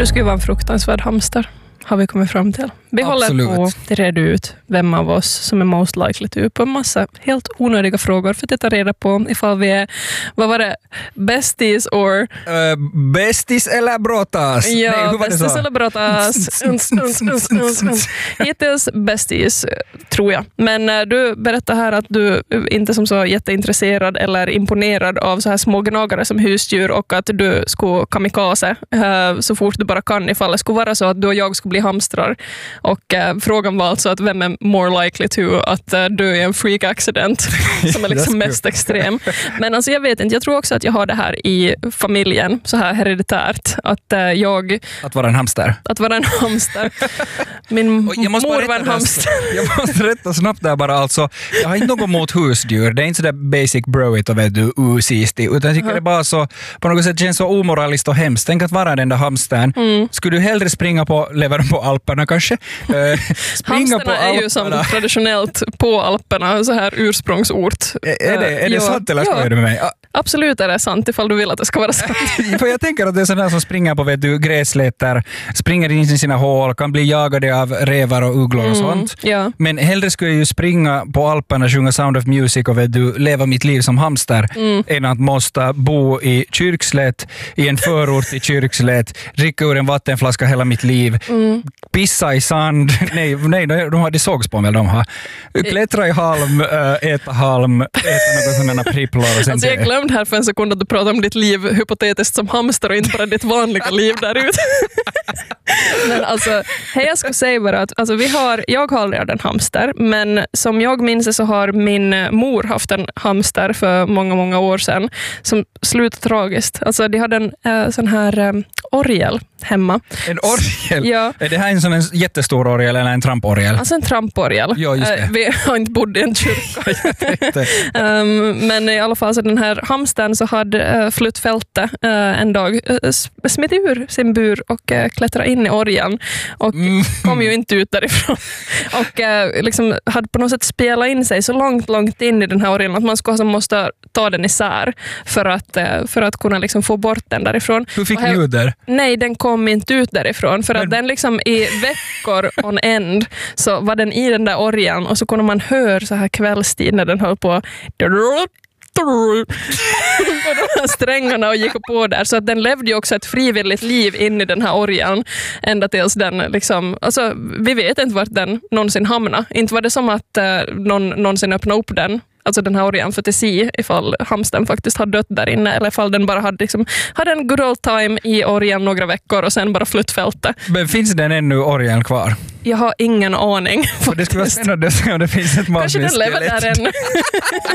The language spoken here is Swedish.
Du skulle vara en fruktansvärd hamster, har vi kommit fram till. Vi Absolut. håller på att reda ut vem av oss som är most likely to på en massa helt onödiga frågor för att ta reda på ifall vi är, vad var det, besties or... Besties eller brottas? Ja, Nej, hur var det besties så? eller brottas. Hittills besties, tror jag. Men du berättar här att du inte som så jätteintresserad eller imponerad av så här små gnagare som husdjur och att du skulle kamikaze så fort du bara kan ifall det skulle vara så att du och jag skulle bli hamstrar. Och frågan var alltså att vem är more likely to att dö i en freak accident som är liksom mest extrem. Men alltså jag vet inte, jag tror också att jag har det här i familjen så här hereditärt att Att vara en hamster. Att vara en hamster. Min mor var en hamster. Jag måste rätta snabbt där bara alltså. Jag har inte något mot husdjur. Det är inte så där basic broit och vet du usistig. Utan jag tycker det är bara så på något sätt känns så omoraliskt och hemskt. Tänk att vara den där hamstern. Skulle du hellre springa på lever på Alperna kanske? Springa på Alperna är ju som traditionellt på Alperna så här ursprungsort. Är det sant eller skojar du med mig? Absolut är det sant ifall du vill att det ska vara sant. För jag tänker att det är sådana som springer på vet du, gräslätter, springer in i sina hål, kan bli jagade av rävar och ugglor och sånt. Ja. Men hellre skulle jag ju springa på Alperna, sjunga Sound of Music och vet du, leva mitt liv som hamster än att måste bo i Kyrkslätt, i en förort till Kyrkslätt, dricka ur en vattenflaska hela mitt liv, pissa i sand, nej, de hade sågspån väl de har. Klättra i halm, äta halm, äta några sådana pripplor och sen alltså jag glömde här för en sekund att du pratade om ditt liv hypotetiskt som hamster och inte bara ditt vanliga liv där ute. Men alltså, jag skulle säga bara att alltså jag har aldrig haft en hamster, men som jag minns så har min mor haft en hamster för många, många år sedan som slutade tragiskt. Alltså de hade en sån här orgel hemma. En orgel? Ja. Är det här en sån en jättestor orgel eller en tramporgel? Alltså en tramporgel. Ja, just det. Vi har inte bott i en kyrka. Men i alla fall så den här hamstern så hade flyttfältet en dag smitt ur sin bur och klättrade in i orgeln och kom ju inte ut därifrån. Och liksom hade på något sätt spelat in sig så långt in i den här orgeln att man skulle måste ta den isär för att kunna liksom få bort den därifrån. Hur fick ni ut där? Nej, den kom inte ut därifrån för att den liksom i veckor on end så var den i den där orgeln och så kunde man höra så här kvällstid när den höll på på de här strängarna och gick på där så att den levde ju också ett frivilligt liv in i den här orgeln ända tills den liksom, alltså vi vet inte vart den någonsin hamnade. Inte var det som att någon någonsin öppnade upp den, alltså den här orgeln för att se ifall hamsten faktiskt hade dött där inne eller ifall den bara hade en good old time i orgeln några veckor och sen bara flyttfältet. Men finns den ännu orgeln kvar? Jag har ingen aning. Det skulle vara spännande att se om det finns ett kanske den lever där ännu.